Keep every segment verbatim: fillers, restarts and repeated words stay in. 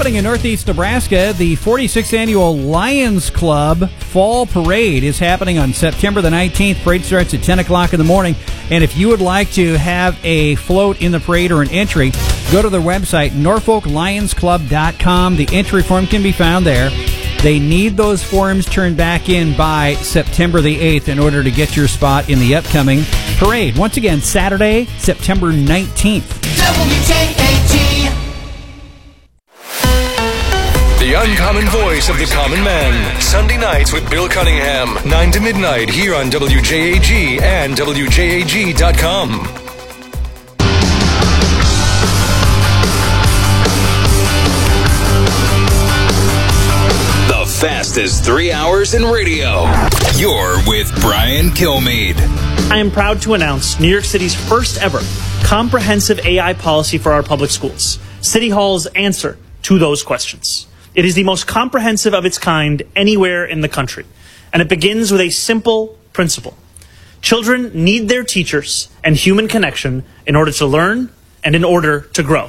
happening in Northeast Nebraska. The forty-sixth Annual Lions Club Fall Parade is happening on September the nineteenth. Parade starts at ten o'clock in the morning. And if you would like to have a float in the parade or an entry, go to their website, norfolk lions club dot com. The entry form can be found there. They need those forms turned back in by September the eighth in order to get your spot in the upcoming parade. Once again, Saturday, September nineteenth. W J A G. The uncommon voice of the common man. Sunday nights with Bill Cunningham. nine to midnight here on W J A G and W J A G dot com. Fastest three hours in radio. You're with Brian Kilmeade. I am proud to announce New York City's first ever comprehensive A I policy for our public schools. City Hall's answer to those questions. It is the most comprehensive of its kind anywhere in the country. And it begins with a simple principle. Children need their teachers and human connection in order to learn and in order to grow.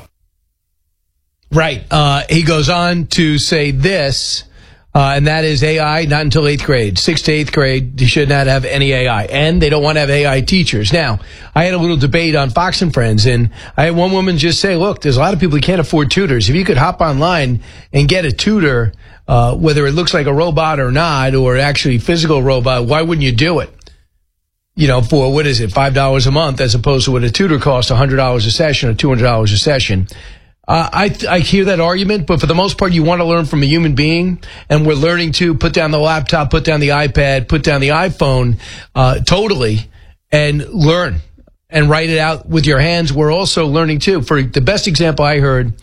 Right. Uh, he goes on to say this. Uh, and that is A I, not until eighth grade. Sixth to eighth grade, you should not have any A I. And they don't want to have A I teachers. Now, I had a little debate on Fox and Friends, and I had one woman just say, look, there's a lot of people who can't afford tutors. If you could hop online and get a tutor, uh, whether it looks like a robot or not, or actually physical robot, why wouldn't you do it? You know, for, what is it, five dollars a month, as opposed to what a tutor costs, one hundred dollars a session or two hundred dollars a session. Uh, I, I hear that argument, but for the most part, you want to learn from a human being, and we're learning to put down the laptop, put down the iPad, put down the iPhone, uh, totally, and learn and write it out with your hands. We're also learning too. For the best example I heard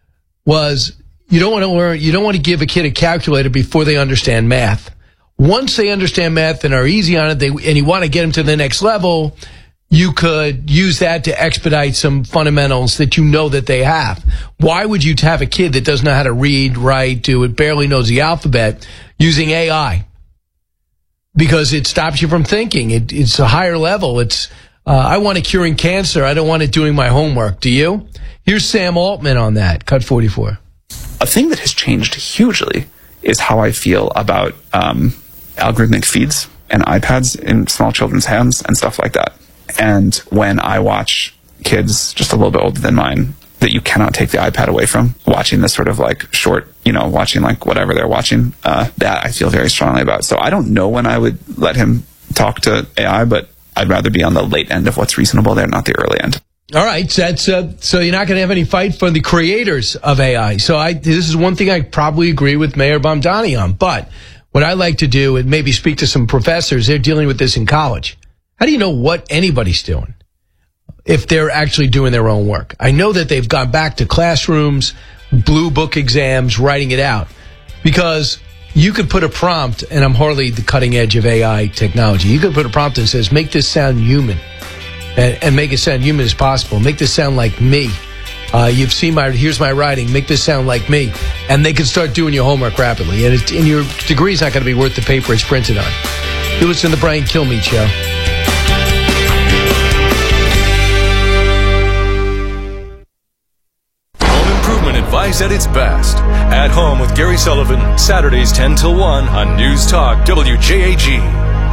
was you don't want to learn, you don't want to give a kid a calculator before they understand math. Once they understand math and are easy on it, they, and you want to get them to the next level, you could use that to expedite some fundamentals that you know that they have. Why would you have a kid that doesn't know how to read, write, do it, barely knows the alphabet, using A I? Because it stops you from thinking. It, it's a higher level. It's uh, I want it curing cancer. I don't want it doing my homework. Do you? Here's Sam Altman on that. Cut forty-four. A thing that has changed hugely is how I feel about um, algorithmic feeds and iPads in small children's hands and stuff like that. And when I watch kids just a little bit older than mine that you cannot take the iPad away from, watching this sort of like short, you know, watching like whatever they're watching, uh, that I feel very strongly about. So I don't know when I would let him talk to A I, but I'd rather be on the late end of what's reasonable there, not the early end. All right, so that's uh, so you're not going to have any fight for the creators of A I. So I, this is one thing I probably agree with Mayor Bomdani on. But what I like to do, and maybe speak to some professors, they're dealing with this in college. How do you know what anybody's doing if they're actually doing their own work? I know that they've gone back to classrooms, blue book exams, writing it out. Because you could put a prompt, and I'm hardly the cutting edge of A I technology. You could put a prompt that says, make this sound human, and, and make it sound human as possible. Make this sound like me. Uh, you've seen my, here's my writing, make this sound like me. And they can start doing your homework rapidly. And, it, and your degree's not going to be worth the paper it's printed on. You listen to the Brian Kilmeade Show. Advice at its best. At Home with Gary Sullivan, Saturdays ten till one on News Talk W J A G.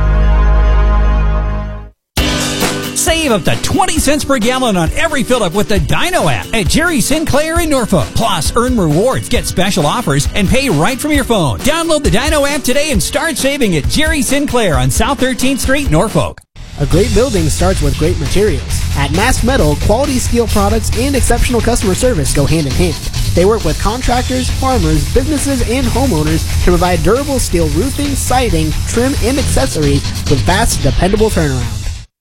Save up to twenty cents per gallon on every fill-up with the Dino app at Jerry Sinclair in Norfolk. Plus, earn rewards, get special offers, and pay right from your phone. Download the Dino app today and start saving at Jerry Sinclair on South thirteenth Street, Norfolk. A great building starts with great materials. At Mass Metal, quality steel products and exceptional customer service go hand in hand. They work with contractors, farmers, businesses, and homeowners to provide durable steel roofing, siding, trim, and accessories with fast, dependable turnaround.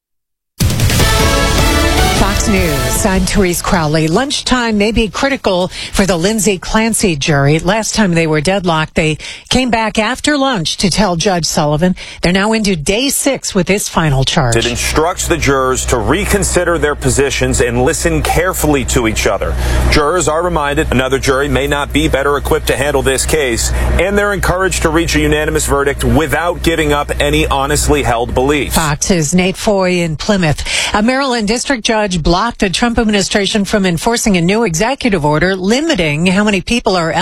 Fox News, I'm Therese Crowley. Lunchtime may be critical for the Lindsay Clancy jury. Last time they were deadlocked, they came back after lunch to tell Judge Sullivan they're now into day six with this final charge. It instructs the jurors to reconsider their positions and listen carefully to each other. Jurors are reminded another jury may not be better equipped to handle this case, and they're encouraged to reach a unanimous verdict without giving up any honestly held beliefs. Fox's Nate Foy in Plymouth. A Maryland district judge blocked the Trump administration from enforcing a new executive order limiting how many people are